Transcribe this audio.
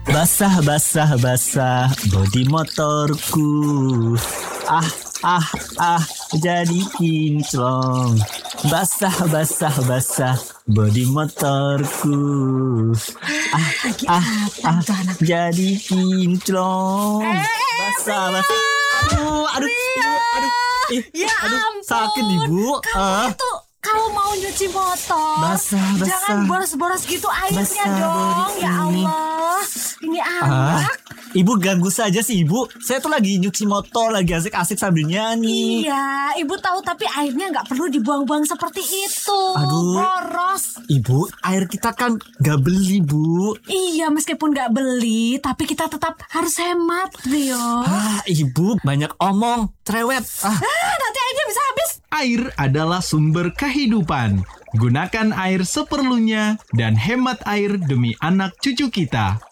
Basah, basah, basah, bodi motorku. Ah, ah, ah, jadi kinclong. Basah, basah, basah, bodi motorku. Ah, Lagi ah, apa ah, tuh anak? jadi kinclong. Basah, basah. Aduh, Ya aduh, ampun. sakit ibu. Kamu tuh kalau mau nyuci motor, Basah, basah. jangan boros-boros gitu airnya Basah, dong. Bodi. Ya Allah, ini Ah, anak. ibu ganggu saja sih ibu. Saya tuh lagi nyuci motor, lagi asik-asik sambil nyanyi. Iya, ibu tahu tapi airnya nggak perlu dibuang-buang seperti itu. Aduh. Boros. Ibu, air kita kan gak beli, Bu. Iya, meskipun nggak beli, tapi kita tetap harus hemat, Rio. Ibu banyak omong, cerewet. Nanti airnya bisa habis. Air adalah sumber kehidupan. Gunakan air seperlunya dan hemat air demi anak cucu kita.